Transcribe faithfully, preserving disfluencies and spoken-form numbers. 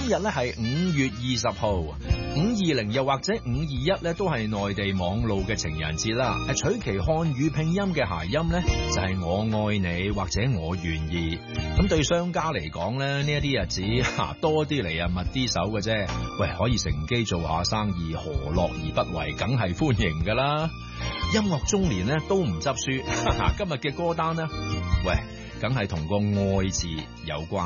日咧係五月二十號，五二零又或者五二一咧都係內地網路嘅情人節啦。係取其漢語拼音嘅諧音咧，就係我愛你或者我願意。咁對商家嚟講咧，呢一啲日子吓多啲嚟啊，密啲手嘅啫。喂，可以乘機做下生意，何樂而不為？梗係歡迎噶啦。音樂中年咧都唔執輸，今日嘅歌單呢，喂，梗係同個愛字有關。